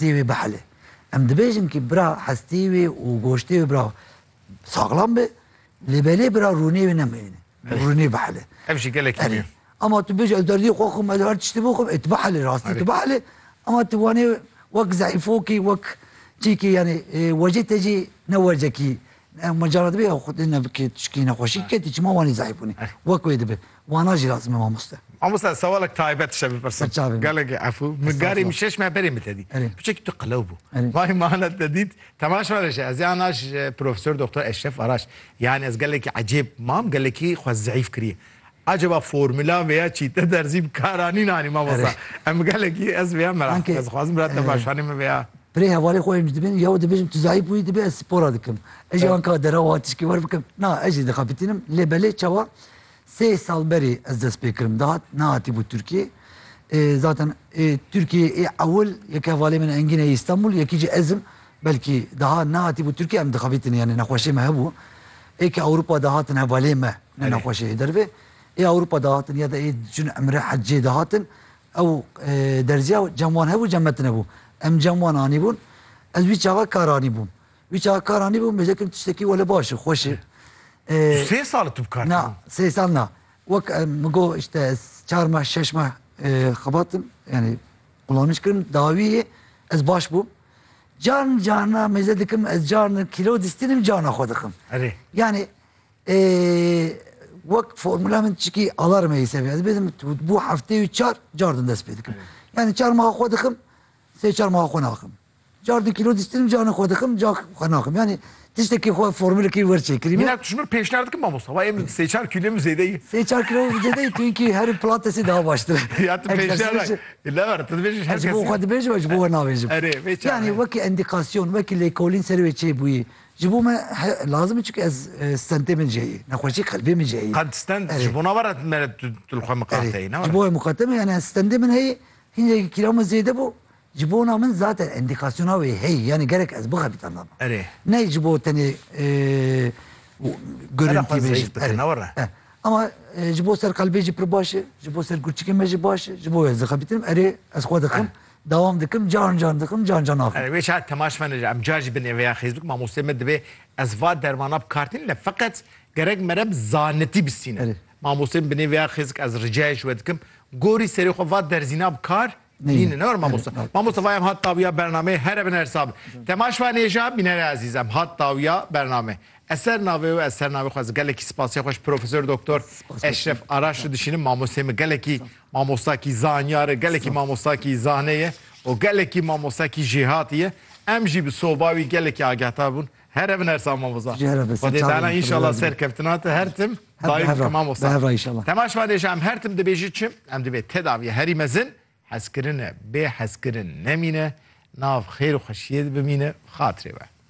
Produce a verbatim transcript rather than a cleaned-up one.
hestê wê bihele. Em dibêjin ki bira hestê wê û goştê wê bira sağlam be, li belê bira rûnê wê nemeyne. Rûnê bihele. Ev jî gelekî mî. Ama tu bêjî ez derdiyê xwe xwim, ez her tiştî bixwim, et bihele rastî tu bihele. Ama tu wanê wek zeyfokî, wek çîkî yani wecê te jî ne wecekî. Macara dibe xwe nebikê tişkî nexweşî ketî çima wanî zeyf bûnê. Wek wê dibe. Wana jî lazim e mamoste. Mamoste sewalek taybet şe bipirsin. Gelekî efû. Min garî min şeş me berê min te dî. Piçekî tu qelew bû. Vay manet te dît. Temaşa reşe ez ya naş Profesör Doktor Eşref Araş. Yani ez gelekî ecêb mam gelekî xwe zeyf kiriye. Acaba formüla veya çîte derzî karanî nanî mamosta. Em gelekî ez veya merak. Ez xwazim bira temaşanî me veya. Pirê hevalê xwe em dibin ya dibêjim tu zayıf bûyî dibe ez spora dikim. Ez jî anka dera wa tişkîwer bikim. Na ez jî dixebitînim lê belê çawa sê sal berê ez dest pê kirim dahat nehatî bû Tirkiye. Zaten Türkiye ê ewil yek hevalê min Engînê İstanbul yekî jî ezim belkî daha nehatî bû Tirkiye em dixebîtin yani nexweşê me hebû. Êkê Ewropa dahatin hevalê me ne nexweşê derve. Ê Ewropa dahatin ya da ê çûn emre hecê dahatin ew derziya cemwan hebû cemetin hebû. Em cemwan anî bûn, ez wî çawa kar anî bûm. Wî çawa kar anî bûm, bêjekim tiştekî wele baş e, xweş e. Sê sal tu bikar Na, sê sal na. Wek min got işte ez çar meh, şeş meh xebatim, yani kullanış kirim, dawiyê ez baş bûm. Can cana mêze dikim, ez carna kilo distînim, cana xwe dikim. Yani wek formula min tişkî alarm ê seviye. Ez bêdim bu heftê wî çar car din dest pê dikim. Yani çar meha xwe dikim, sê çar meha xwe nakim. Car din kilo distînim, cana xwe dikim, car xwe nakim. Yani tiştekî xwe formülekî werçêkirî me. Minak tuşmur pêşniyar dikim mamosta. Vay em sê çar kilo mu zêdeyî? Sê çar kilo zêdeyî çünkü her pilatesî daha baştır. Ya tu pêşniyar ne var? Tu dibêjî her kes. Ji bo xwe dibêjim, ji bo we nabêjim. Yani wekî endikasyon, wekî lêkolîn serê wê çê bûyî. Ji bo me lazim e çünkü ez stentê min cêyî. Nexweşî qelbê min cêyî. Qed stent ji bo navara me tu li xwe miqateyî, ne var? Ji bo miqateme yani stentê min heyî, hinekî kilo min zêde bû. Ji bo min zaten endikasyona wê heyî. Yani gerek ez bixebîtan ama. Ne ji bo tenê görüntî bêjim. Ne var? Ama ji bo ser qelbê jî pir baş e, ji bo ser gurçikê me jî baş e, ji bo ez dixebîtinim erê ez xwe dikim. Devam dikim, can can dikim, can can nakim. Wê çar temaşmenê em car jî bin êveya xêzbik mamostê me dibe ez va dermana bikartînin le feqet gerek mere bi zanetî bistîne. Mamostê bin êveya xêzik ez ricayê ji we dikim gorî serê xwe va derzîna bikar nîne ne war mamosta. Mamosta vayem hat tawiya bernameyê here bin ersab. Temaşvanê jî bînere azîzem hat tawiya bername. Eser navê ve eser navê xwe gelekî spasiya xweş Profesör Doktor Eşref Araş dişînim mamostê me gelekî mamostakî zanyar e gelekî mamostakî zane ye û gelekî mamostakî jêhatî ye em jî bi soba wî gelekî agahtar bûn here bin ersab mamosta. Xwedê dana înşallah serkeftina te her tim daîm dikim mamosta. Temaşvanê jî em her tim dibêjî çim em dibe tedaviye herî mezin hezkirin e bê hezkirin nemîne nav xêr û xweşiyê bimîne xatirê we.